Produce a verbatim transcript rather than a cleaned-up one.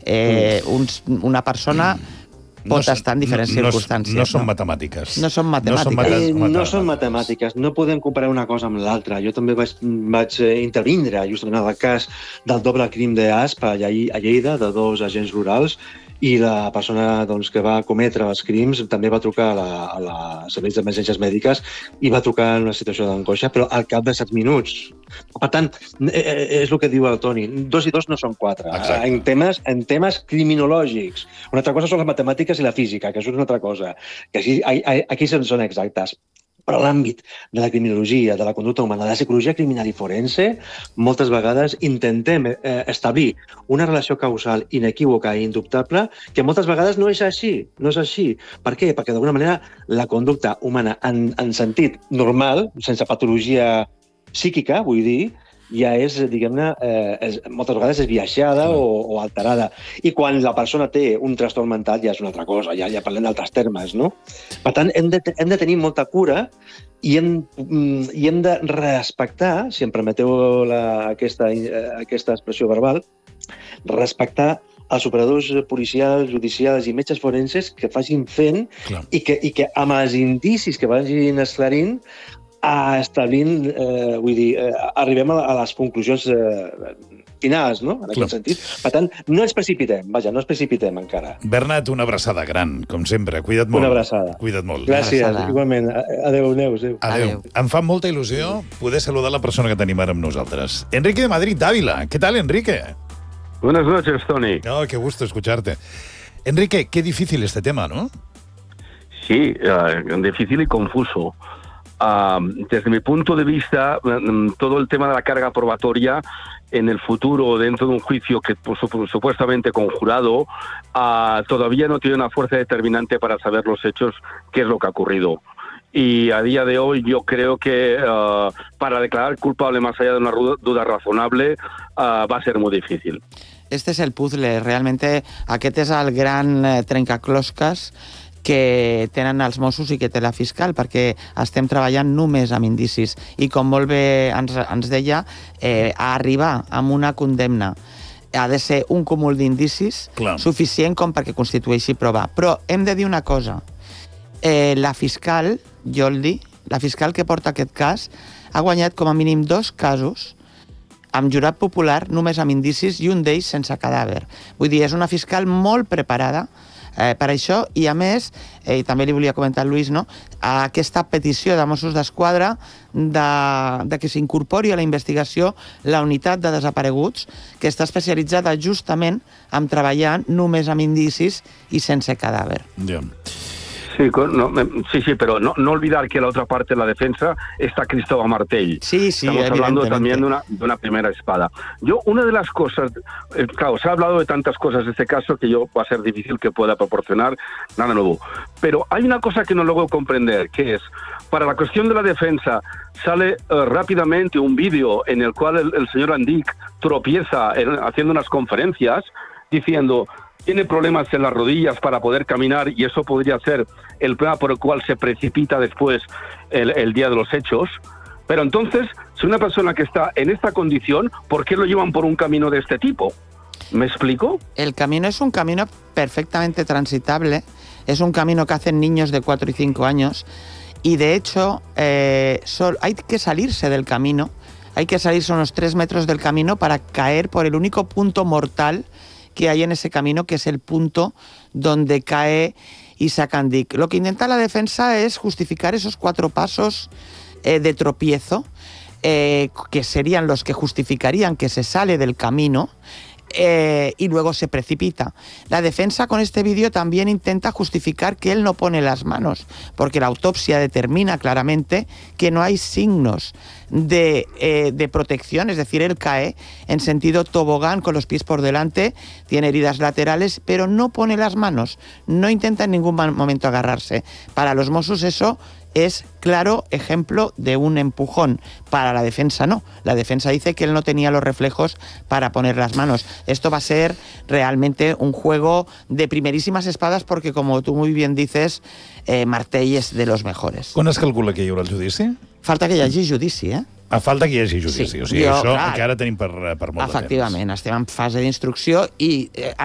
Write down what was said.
Eh, uns, una persona pot No, estar en diferents no, circumstàncies. No, no són matemàtiques. No són matemàtiques. No són, Eh, matemàtiques. no són matemàtiques, no podem comparar una cosa amb l'altra. Jo també vaig, vaig intervindre justament en el cas del doble crim d'Asp a Lleida, de dos agents rurals, i la persona doncs, que va cometre els crims també va trucar a la, a la serveis d'emergències mèdiques i va trucar en una situació d'angoixa, però al cap de set minuts. Per tant, és el que diu el Toni, dos i dos no són quatre, en temes, en temes criminològics. Una altra cosa són les matemàtiques i la física, que això és una altra cosa, que aquí, aquí són exactes. Però l'àmbit de la criminologia, de la conducta humana, de la psicologia criminal i forense, moltes vegades intentem eh, establir una relació causal inequívoca i indubtable que moltes vegades no és així. No és així. Per què? Perquè d'alguna manera la conducta humana en, en sentit normal, sense patologia psíquica, vull dir, ja és, diguem-ne, eh, és, moltes vegades és viaixada o, o alterada. I quan la persona té un trastorn mental ja és una altra cosa, ja, ja parlem d'altres termes, no? Per tant, hem de, hem de tenir molta cura i hem, i hem de respectar, si em permeteu la, aquesta, aquesta expressió verbal, respectar els operadors policials, judicials i metges forenses que facin fent i que, i que amb els indicis que vagin esclarint a establint, eh, vull dir, eh, arribem a, a les conclusions eh, finals, no?, en aquest sentit. Per tant, no ens precipitem, vaja, no ens precipitem encara. Bernat, una abraçada gran, com sempre. Cuida't molt. Una abraçada. Cuida't molt. Gràcies, igualment. Adéu, Neus. Adéu. Adéu. Em fa molta il·lusió poder saludar la persona que tenim ara amb nosaltres. Enrique de Madrid, d'Ávila. ¿Qué tal, Enrique? Buenas noches, Tony. Oh, qué gusto escucharte. Enrique, qué difícil este tema, ¿no? Sí, uh, difícil y confuso. Uh, desde mi punto de vista, um, todo el tema de la carga probatoria en el futuro, dentro de un juicio que pues, supuestamente conjurado, uh, todavía no tiene una fuerza determinante para saber los hechos, qué es lo que ha ocurrido. Y a día de hoy yo creo que uh, para declarar culpable más allá de una duda razonable uh, va a ser muy difícil. Este és el puzzle, realmente aquest és el gran eh, trencaclosques que tenen els Mossos i que té la fiscal, perquè estem treballant només amb indicis. I com molt bé ens, ens deia, eh, a arribar amb una condemna ha de ser un cúmul d'indicis suficient com perquè constitueixi prova. Però hem de dir una cosa. Eh, la fiscal, Yoldi, la fiscal que porta aquest cas, ha guanyat com a mínim dos casos amb jurat popular, només amb indicis, i un d'ells sense cadàver. Vull dir, és una fiscal molt preparada eh, per això, i a més, eh, i també li volia comentar al Lluís, no?, aquesta petició de Mossos d'Esquadra de, de que s'incorpori a la investigació la unitat de desapareguts, que està especialitzada justament en treballar només amb indicis i sense cadàver. Ja. Sí, no, sí, sí, pero no, no olvidar que la otra parte de la defensa está Cristóbal Martell. Sí, sí, Estamos hablando también de una, de una primera espada. Yo, una de las cosas, eh, claro, se ha hablado de tantas cosas de este caso que yo va a ser difícil que pueda proporcionar nada nuevo. Pero hay una cosa que no logro comprender, que es, para la cuestión de la defensa, sale uh, rápidamente un vídeo en el cual el, el señor Andic tropieza en, haciendo unas conferencias diciendo... tiene problemas en las rodillas para poder caminar y eso podría ser el problema por el cual se precipita después el, el día de los hechos. Pero entonces, si una persona que está en esta condición, ¿por qué lo llevan por un camino de este tipo? ¿Me explico? El camino es un camino perfectamente transitable, es un camino que hacen niños de cuatro y cinco años y de hecho eh, sol, hay que salirse del camino, hay que salirse unos tres metros del camino para caer por el único punto mortal que hay en ese camino, que es el punto donde cae Isaac Andic. Lo que intenta la defensa es justificar esos cuatro pasos eh, de tropiezo, eh, que serían los que justificarían que se sale del camino eh, y luego se precipita. La defensa con este vídeo también intenta justificar que él no pone las manos, porque la autopsia determina claramente que no hay signos de, eh, de protección, es decir, él cae en sentido tobogán con los pies por delante, tiene heridas laterales, pero no pone las manos, no intenta en ningún momento agarrarse. Para los Mossos eso es claro ejemplo de un empujón. Para la defensa no. La defensa dice que él no tenía los reflejos para poner las manos. Esto va a ser realmente un juego de primerísimas espadas porque, como tú muy bien dices, eh, Martell és de los mejores. Quan es calcula que hi haurà el judici? Falta que hi hagi judici, eh? A falta que hi hagi judici. Sí, o sigui, jo, això clar, encara tenim per, per molt de temps. Efectivament, estem en fase d'instrucció i... Eh,